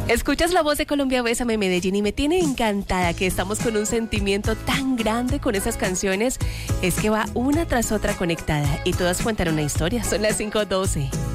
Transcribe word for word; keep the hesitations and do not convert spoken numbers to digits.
Escuchas la voz de Colombia, Bésame Medellín, y me tiene encantada que estamos con un sentimiento tan grande con esas canciones. Es que va una tras otra conectada y todas cuentan una historia. Son las cinco doce.